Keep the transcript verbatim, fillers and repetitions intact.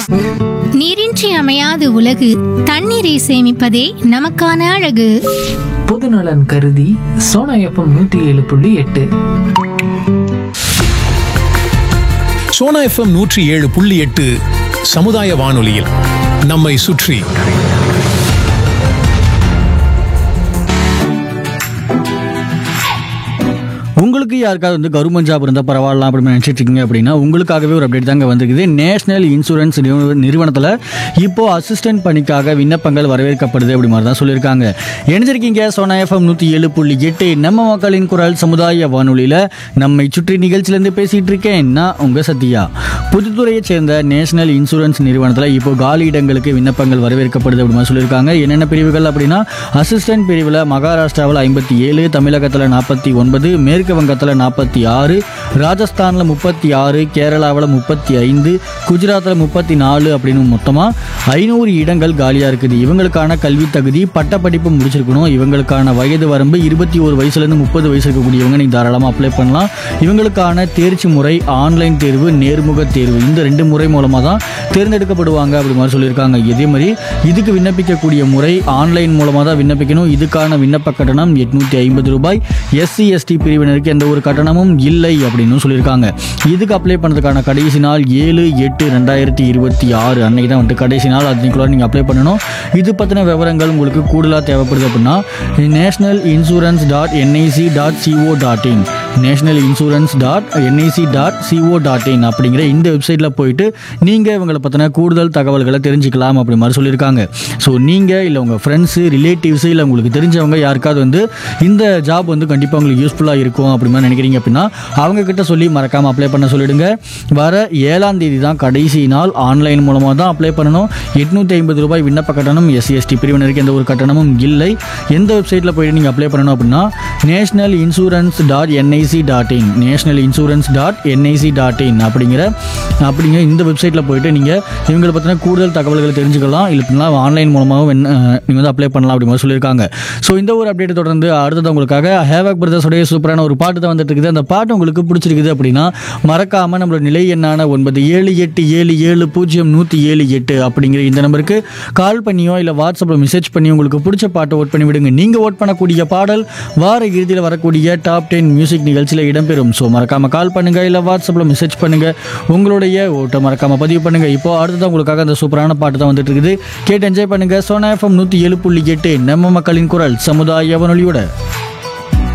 நீரின்றி அமையாது உலகு, தண்ணீரை சேமிப்பதே நமக்கான அழகு. பொதுநலன் கருதி சோனா எஃப்எம் நூத்தி ஏழு புள்ளி எட்டு. சோனா எஃப்எம் நூற்றி ஏழு புள்ளி எட்டு சமுதாய வானொலியில் நம்மை சுற்றி. உங்களுக்கு யாருக்காவது வந்து கவர்மெண்ட் ஜாப் இருந்தால் பரவாயில்ல அப்படின்னு நினச்சிட்டு இருக்கீங்க அப்படின்னா உங்களுக்காகவே ஒரு அப்டேட் தாங்க வந்திருக்குது. நேஷனல் இன்சூரன்ஸ் நிறுவனத்தில் இப்போ அசிஸ்டன்ட் பணிக்காக விண்ணப்பங்கள் வரவேற்கப்படுது அப்படி மாதிரி தான் சொல்லியிருக்காங்க. இணைஞ்சிருக்கீங்க சோனா எஃப்எம் நூற்றி ஏழு புள்ளி எட்டு நம்ம மக்களின் குரல் சமுதாய வானொலியில் நம்மை சுற்றி நிகழ்ச்சியிலேருந்து பேசிகிட்டு இருக்கேன் நான் உங்கள் சத்யா. புதுத்துறையை சேர்ந்த நேஷனல் இன்சூரன்ஸ் நிறுவனத்தில் இப்போ காலி இடங்களுக்கு விண்ணப்பங்கள் வரவேற்கப்படுது அப்படி மாதிரி சொல்லியிருக்காங்க. என்னென்ன பிரிவுகள் அப்படின்னா அசிஸ்டன்ட் பிரிவில் மகாராஷ்டிராவில் ஐம்பத்தி ஏழு, தமிழகத்தில் நாற்பத்தி ஒன்பது, மேற்கு வங்கத்தில் நாற்பத்தி ஆறு, ராஜஸ்தானில் முப்பத்தி ஆறு, கேரளாவில் முப்பத்தி ஐந்து, குஜராத்தில் முப்பத்தி நாலு அப்படின்னு மொத்தமாக ஐநூறு இடங்கள் காலியாக இருக்குது. இவங்களுக்கான கல்வி தகுதி பட்டப்படிப்பு முடிச்சிருக்கணும். இவங்களுக்கான வயது வரம்பு இருபத்தி ஒரு வயசுலேருந்து முப்பது வயசு இருக்கக்கூடியவங்க நீங்கள் தாராளமாக அப்ளை பண்ணலாம். இவங்களுக்கான தேர்ச்சி முறை ஆன்லைன் தேர்வு, நேர்முக தேர்வு, இந்த ரெண்டு முறை மூலமாக தான் தேர்ந்தெடுக்கப்படுவாங்க அப்படி மாதிரி சொல்லியிருக்காங்க. இதே மாதிரி இதுக்கு விண்ணப்பிக்கக்கூடிய முறை ஆன்லைன் மூலமாக தான் விண்ணப்பிக்கணும். இதுக்கான விண்ணப்ப கட்டணம் எட்நூற்றி ஐம்பது ரூபாய். எஸ்சி எஸ்டி பிரிவினருக்கு எந்த ஒரு கட்டணமும் இல்லை அப்படின்னு சொல்லியிருக்காங்க. இதுக்கு அப்ளை பண்ணுறதுக்கான கடைசி நாள் ஏழு எட்டு ரெண்டாயிரத்தி இருபத்தி ஆறு அன்னைக்கு தான் வந்துட்டு கடைசி நாள். அதுக்குள்ள நீங்கள் அப்ளை பண்ணணும். இது பற்றின விவரங்கள் உங்களுக்கு கூடுதலாக தேவைப்படுது அப்படின்னா national insurance dot NIC dot CO dot in national insurance dot NIC dot CO dot in அப்படிங்கிற இந்த வெப்சைட்டில் போயிட்டு நீங்கள் இவங்களை பற்றின கூடுதல் தகவல்களை தெரிஞ்சுக்கலாம் அப்படி மாதிரி சொல்லியிருக்காங்க. ஸோ நீங்கள் இல்லை உங்கள் ஃப்ரெண்ட்ஸு ரிலேட்டிவ்ஸு இல்லை உங்களுக்கு தெரிஞ்சவங்க யாருக்காவது வந்து இந்த ஜாப் வந்து கண்டிப்பாக உங்களுக்கு யூஸ்ஃபுல்லாக இருக்கும் அப்படி மாதிரி நினைக்கிறீங்க அப்படின்னா அவங்கக்கிட்ட சொல்லி மறக்காமல் அப்ளை பண்ண சொல்லிடுங்க. வர ஏழாம் தேதி தான் கடைசி நாள். ஆன்லைன் மூலமாக தான் அப்ளை பண்ணணும். எட்நூற்றி ஐம்பது ரூபாய் விண்ணப்ப கட்டணம். எஸ்சி எஸ்டி பிரிவினருக்கு எந்த ஒரு கட்டணமும் இல்லை. எந்த வெப்சைட்டில் போயிட்டு நீங்கள் அப்ளை பண்ணணும் அப்படின்னா national insurance dot NIC dot in national insurance dot NIC dot in அப்படிங்கிற அப்படிங்கிற இந்த வெப்சைட்டில் போயிட்டு நீங்கள் இவங்களை பற்றின கூடுதல் தகவல்களை தெரிஞ்சுக்கலாம். இல்லைன்னா ஆன்லைன் மூலமாகவும் நீங்கள் வந்து அப்ளை பண்ணலாம் அப்படி மாதிரி சொல்லியிருக்காங்க. ஸோ இந்த ஒரு அப்டேட் தொடர்ந்து அடுத்தது உங்களுக்காக ஹேவாக் பிரதர்ஸோடைய சூப்பரான ஒரு பாட்டு தான் வந்துட்டு இருக்குது. அந்த பாட்டு உங்களுக்கு பிடிச்சிருக்குது அப்படின்னா மறக்காமல் நம்மளோட நிலை எண்ணான ஒன்பது ஏழு எட்டு ஏழு ஏழு பூஜ்ஜியம் நூற்றி ஏழு எட்டு அப்படிங்கிற இந்த நம்பருக்கு கால் பண்ணியோ இல்லை வாட்ஸ்அப்பில் மெசேஜ் பண்ணி உங்களுக்கு பிடிச்ச பாட்டை ஓட் பண்ணி விடுங்க. நீங்கள் ஓட் பண்ணக்கூடிய பாடல் வார இறுதியில் வரக்கூடிய டாப் டென் மியூசிக் நிகழ்ச்சியில் இடம்பெறும். ஸோ மறக்காமல் கால் பண்ணுங்கள் இல்லை வாட்ஸ்அப்பில் மெசேஜ் பண்ணுங்கள். உங்களுடைய ஓட்டை மறக்காமல் பதிவு பண்ணுங்கள். இப்போ அடுத்ததான் உங்களுக்காக அந்த சூப்பரான பாட்டு தான் வந்துட்டு இருக்குது. கேட்டு என்ஜாய் பண்ணுங்கள். சோனா எஃப்எம் நூற்றி ஏழு புள்ளி எட்டு நம்ம மக்களின் குரல் சமுதாய வானொலியோட.